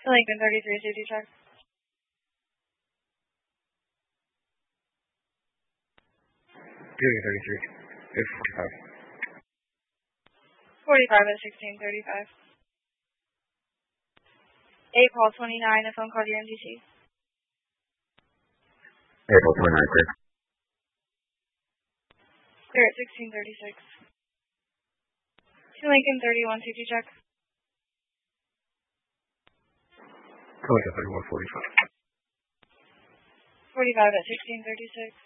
Lincoln 33, safety check. Doing 33. It's 45. 45 at 1635. 8 call 29, a phone call to your MDT. April 29, clear. Clear at 1636. To Lincoln 31, safety check. Lincoln 31, 45. 45 at 1636.